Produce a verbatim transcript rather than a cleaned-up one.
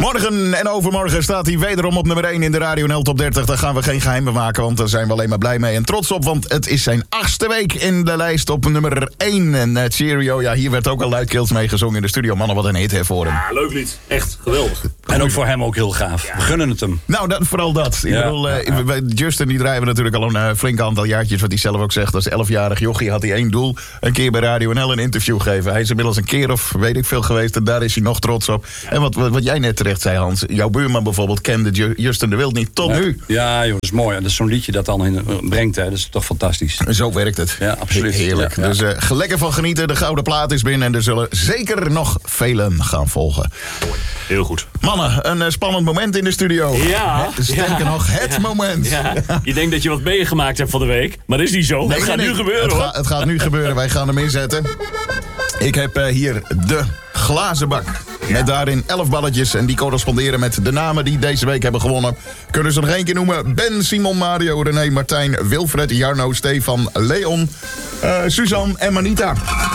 Morgen en overmorgen staat hij wederom op nummer één in de Radio N L Top dertig. Daar gaan we geen geheimen maken, want daar zijn we alleen maar blij mee en trots op. Want het is zijn achtste week in de lijst op nummer één. En uh, Cheerio, ja, hier werd ook al luidkeels mee gezongen in de studio. Mannen, wat een hit hè, voor hem. Ja, leuk lied. Echt geweldig. En ook voor hem ook heel gaaf. We gunnen het hem. Nou, dat, vooral dat. Ik Ja, bedoel, uh, ja, ja. Justin die draaien we natuurlijk al een uh, flink aantal jaartjes. Wat hij zelf ook zegt. Als elfjarig jochie had hij één doel. Een keer bij Radio N L een interview geven. Hij is inmiddels een keer of weet ik veel geweest. En daar is hij nog trots op. En wat, wat, wat jij net terecht zei, Hans. Jouw buurman bijvoorbeeld kende Ju- Justin de Wild niet tot Ja. nu. Ja, joh, dat is mooi. Dat is zo'n liedje dat dan in, uh, brengt, hè. Dat is toch fantastisch. Zo werkt het. Ja, absoluut. Heerlijk. Ja, ja. Dus uh, lekker van genieten. De gouden plaat is binnen. En er zullen zeker nog velen gaan volgen. Heel goed. Mannen, een uh, spannend moment in de studio. Ja. Hè, sterker ja, nog, het ja, moment. Ja. Je denkt dat je wat meegemaakt hebt van de week. Maar dat is niet zo. Nee, het gaat nee, nu nee. gebeuren, het hoor. Ga, het gaat nu gebeuren. Wij gaan hem inzetten. Ik heb uh, hier de glazen bak. Met daarin elf balletjes. En die corresponderen met de namen die deze week hebben gewonnen. Kunnen ze nog één keer noemen. Ben, Simon, Mario, René, Martijn, Wilfred, Jarno, Stefan, Leon, uh, Suzanne en Manita.